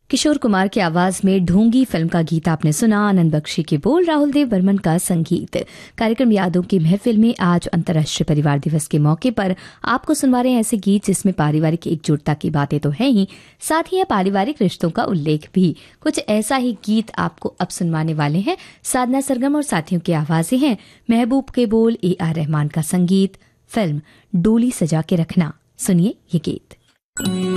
किशोर कुमार की आवाज में ढोंगी फिल्म का गीत आपने सुना। आनंद बख्शी के बोल, राहुल देव बर्मन का संगीत। कार्यक्रम यादों की महफिल में आज अंतर्राष्ट्रीय परिवार दिवस के मौके पर आपको सुनवा रहे हैं ऐसे गीत जिसमें पारिवारिक एकजुटता की बातें तो है ही, साथ ही पारिवारिक रिश्तों का उल्लेख भी। कुछ ऐसा ही गीत आपको अब सुनवाने वाले हैं। साधना सरगम और साथियों की आवाजें हैं। महबूब के बोल, AR रहमान का संगीत। फिल्म डोली सजा के रखना। सुनिए ये गीत।